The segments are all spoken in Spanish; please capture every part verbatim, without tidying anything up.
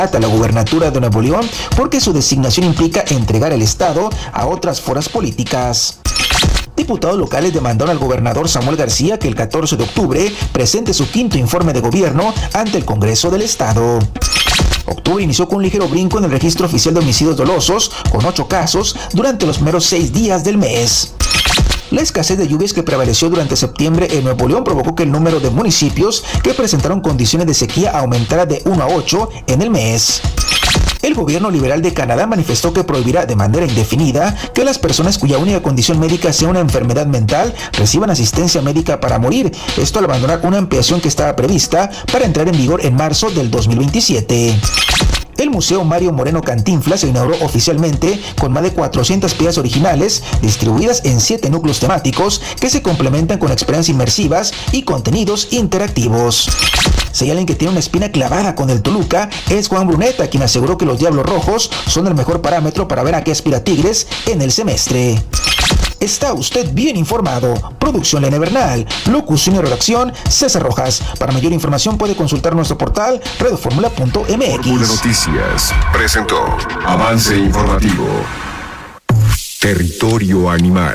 a la gubernatura de Nuevo León porque su designación implica entregar el estado a otras fuerzas políticas. Diputados locales demandaron al gobernador Samuel García que el catorce de octubre presente su quinto informe de gobierno ante el Congreso del Estado. Octubre inició con un ligero brinco en el registro oficial de homicidios dolosos, con ocho casos durante los primeros seis días del mes. La escasez de lluvias que prevaleció durante septiembre en Nuevo León provocó que el número de municipios que presentaron condiciones de sequía aumentara de uno a ocho en el mes. El gobierno liberal de Canadá manifestó que prohibirá de manera indefinida que las personas cuya única condición médica sea una enfermedad mental reciban asistencia médica para morir, esto al abandonar una ampliación que estaba prevista para entrar en vigor en marzo del dos mil veintisiete. El Museo Mario Moreno Cantinflas se inauguró oficialmente con más de cuatrocientas piezas originales distribuidas en siete núcleos temáticos que se complementan con experiencias inmersivas y contenidos interactivos. Si hay alguien que tiene una espina clavada con el Toluca, es Juan Bruneta, quien aseguró que los Diablos Rojos son el mejor parámetro para ver a qué aspira Tigres en el semestre. Está usted bien informado. Producción Lene Bernal. Locución y redacción César Rojas. Para mayor información puede consultar nuestro portal radioformula punto m x. Fórmula Noticias presentó Avance Informativo. Territorio Animal.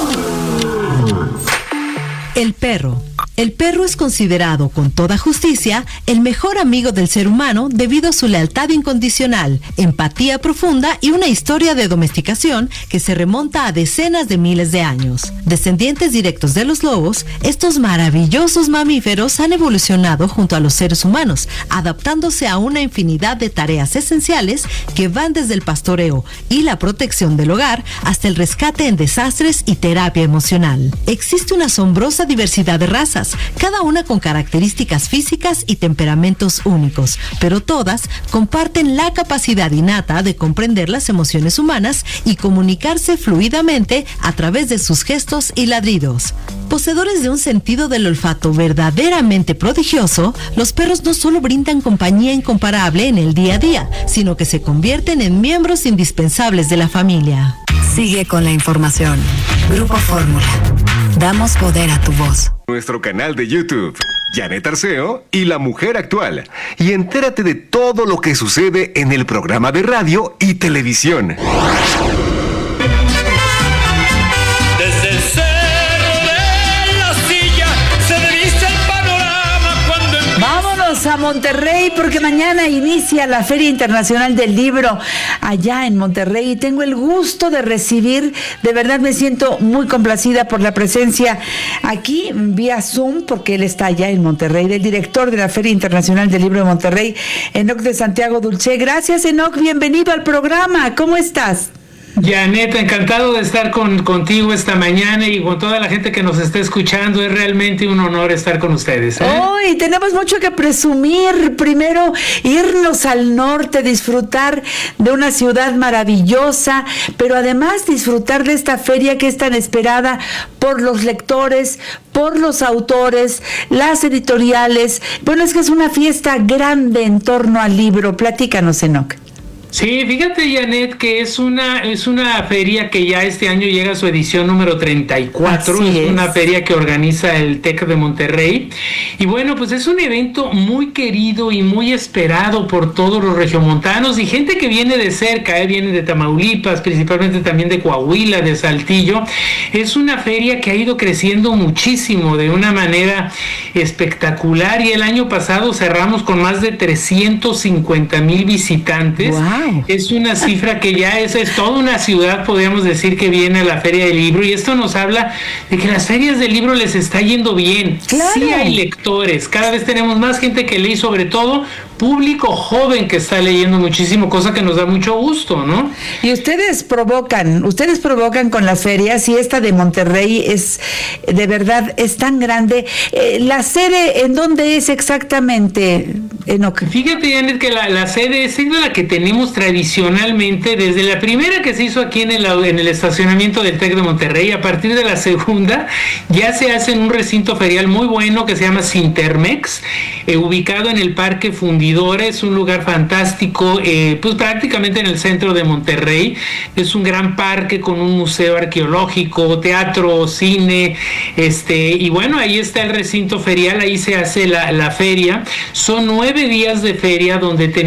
El perro. El perro es considerado con toda justicia el mejor amigo del ser humano debido a su lealtad incondicional, empatía profunda y una historia de domesticación que se remonta a decenas de miles de años. Descendientes directos de los lobos, estos maravillosos mamíferos han evolucionado junto a los seres humanos, adaptándose a una infinidad de tareas esenciales que van desde el pastoreo y la protección del hogar hasta el rescate en desastres y terapia emocional. Existe una asombrosa diversidad de razas, cada una con características físicas y temperamentos únicos, pero todas comparten la capacidad innata de comprender las emociones humanas y comunicarse fluidamente a través de sus gestos y ladridos. Poseedores de un sentido del olfato verdaderamente prodigioso, los perros no solo brindan compañía incomparable en el día a día, sino que se convierten en miembros indispensables de la familia. Sigue con la información. Grupo Fórmula. Damos poder a tu voz. Nuestro canal de YouTube, Janet Arceo y La Mujer Actual. Y entérate de todo lo que sucede en el programa de radio y televisión. Desde el cerro de la silla se divisa el panorama cuando... Vámonos a Monterrey porque mañana inicia la Feria Internacional del Libro allá en Monterrey y tengo el gusto de recibir, de verdad me siento muy complacida por la presencia aquí vía Zoom, porque él está allá en Monterrey, del director de la Feria Internacional del Libro de Monterrey, Enoc de Santiago Dulce. Gracias, Enoc, bienvenido al programa, ¿cómo estás? Janet, encantado de estar con, contigo esta mañana y con toda la gente que nos está escuchando. Es realmente un honor estar con ustedes, ¿eh? Hoy tenemos mucho que presumir. Primero, irnos al norte, disfrutar de una ciudad maravillosa, pero además disfrutar de esta feria que es tan esperada por los lectores, por los autores, las editoriales. Bueno, es que es una fiesta grande en torno al libro. Platícanos, Enoc. Sí, fíjate, Janet, que es una es una feria que ya este año llega a su edición número treinta y cuatro. Así es, es una feria que organiza el TEC de Monterrey. Y bueno, pues es un evento muy querido y muy esperado por todos los regiomontanos y gente que viene de cerca, ¿eh? Viene de Tamaulipas, principalmente también de Coahuila, de Saltillo. Es una feria que ha ido creciendo muchísimo de una manera espectacular y el año pasado cerramos con más de trescientos cincuenta mil visitantes. Wow. Es una cifra que ya es, es toda una ciudad, podríamos decir, que viene a la Feria del Libro, y esto nos habla de que las ferias del libro les está yendo bien. Claro. Sí hay lectores, cada vez tenemos más gente que lee, sobre todo público joven que está leyendo muchísimo, cosa que nos da mucho gusto, ¿no? Y ustedes provocan, ustedes provocan con las ferias, y esta de Monterrey es, de verdad, es tan grande. Eh, ¿La sede en dónde es exactamente, Enoc? Fíjate, Janet, que la, la sede es la que tenemos tradicionalmente, desde la primera que se hizo aquí en el, en el estacionamiento del TEC de Monterrey. A partir de la segunda, ya se hace en un recinto ferial muy bueno que se llama Cintermex, eh, ubicado en el Parque Fundidora. Es un lugar fantástico, eh, pues prácticamente en el centro de Monterrey. Es un gran parque con un museo arqueológico, teatro, cine, este, y bueno, ahí está el recinto ferial, ahí se hace la, la feria. Son nueve días de feria donde tenemos